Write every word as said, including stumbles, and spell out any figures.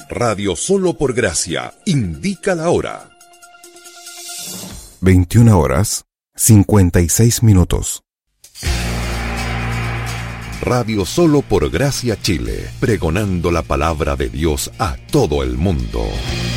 Radio Solo por Gracia indica la hora. veintiuna horas, cincuenta y seis minutos. Radio Solo por Gracia Chile, pregonando la palabra de Dios a todo el mundo.